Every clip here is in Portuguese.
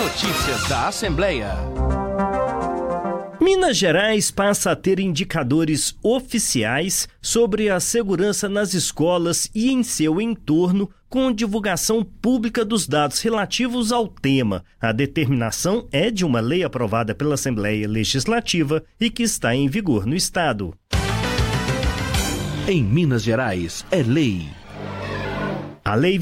Notícias da Assembleia. Minas Gerais passa a ter indicadores oficiais sobre a segurança nas escolas e em seu entorno, com divulgação pública dos dados relativos ao tema. A determinação é de uma lei aprovada pela Assembleia Legislativa e que está em vigor no estado. Em Minas Gerais, é lei. A Lei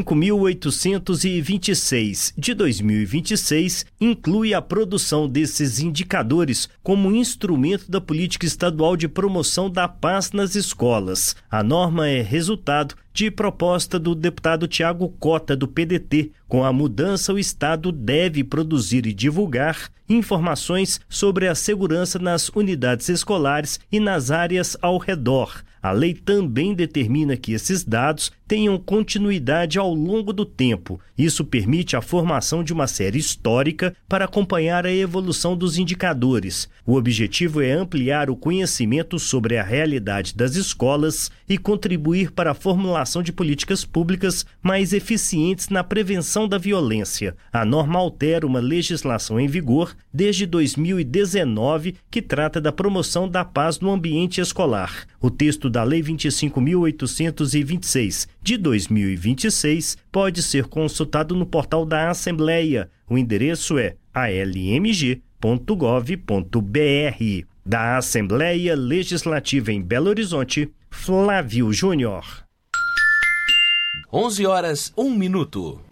25.826, de 2026, inclui a produção desses indicadores como instrumento da política estadual de promoção da paz nas escolas. A norma é resultado de proposta do deputado Tiago Cota, do PDT. Com a mudança, o Estado deve produzir e divulgar informações sobre a segurança nas unidades escolares e nas áreas ao redor. A lei também determina que esses dados tenham continuidade ao longo do tempo. Isso permite a formação de uma série histórica para acompanhar a evolução dos indicadores. O objetivo é ampliar o conhecimento sobre a realidade das escolas e contribuir para a formulação de políticas públicas mais eficientes na prevenção da violência. A norma altera uma legislação em vigor desde 2019 que trata da promoção da paz no ambiente escolar. O texto da Lei 25.826, de 2026, pode ser consultado no portal da Assembleia. O endereço é almg.gov.br. Da Assembleia Legislativa em Belo Horizonte, Flávio Júnior. 11 horas, 1 minuto.